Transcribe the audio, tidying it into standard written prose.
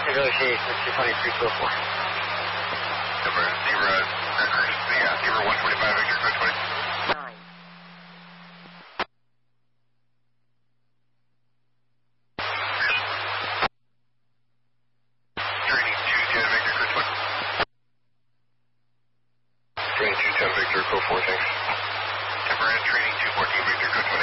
Negotiations 223 Code 4. Zebra 125 Victor, Code 20. 9. Training 210 Victor, Code 20. Training 210 Victor, Code 4, thanks. Temporary training 214 Victor, Code 20.